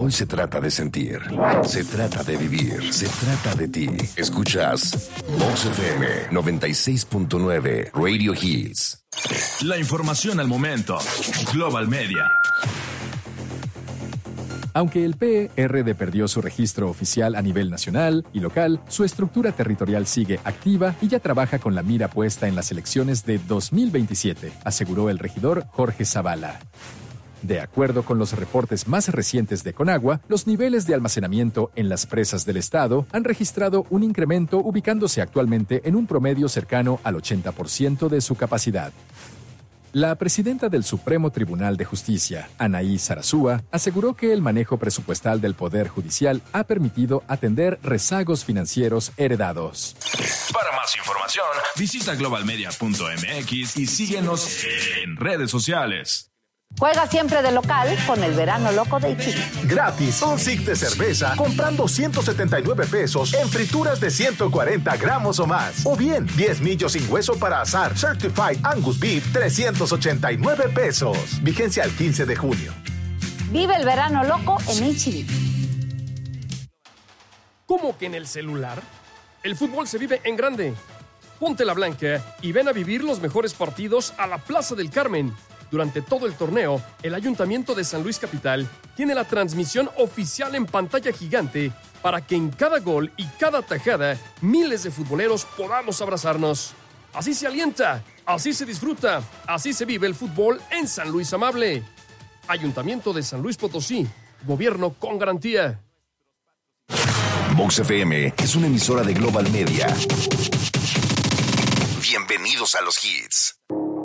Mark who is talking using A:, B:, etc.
A: Hoy se trata de sentir, se trata de vivir, se trata de ti. Escuchas Vox FM 96.9 Radio Hits.
B: La información al momento. Global Media.
C: Aunque el PRD perdió su registro oficial a nivel nacional y local, su estructura territorial sigue activa y ya trabaja con la mira puesta en las elecciones de 2027, aseguró el regidor Jorge Zavala. De acuerdo con los reportes más recientes de Conagua, los niveles de almacenamiento en las presas del estado han registrado un incremento ubicándose actualmente en un promedio cercano al 80% de su capacidad. La presidenta del Supremo Tribunal de Justicia, Anaí Sarasúa, aseguró que el manejo presupuestal del Poder Judicial ha permitido atender rezagos financieros heredados.
B: Para más información, visita globalmedia.mx y síguenos en redes sociales.
D: Juega siempre de local con el verano loco de Ichigo.
E: Gratis, un six de cerveza comprando 179 pesos en frituras de 140 gramos o más. O bien, 10 millos sin hueso para asar Certified Angus Beef, 389 pesos. Vigencia al 15 de junio.
D: Vive el verano loco en Ichigo.
F: ¿Cómo que en el celular? El fútbol se vive en grande. Ponte la blanca y ven a vivir los mejores partidos a la Plaza del Carmen. Durante todo el torneo, el Ayuntamiento de San Luis Capital tiene la transmisión oficial en pantalla gigante para que en cada gol y cada tajada miles de futboleros podamos abrazarnos. Así se alienta, así se disfruta, así se vive el fútbol en San Luis Amable. Ayuntamiento de San Luis Potosí, gobierno con garantía.
A: Vox FM es una emisora de Global Media. Bienvenidos a los hits.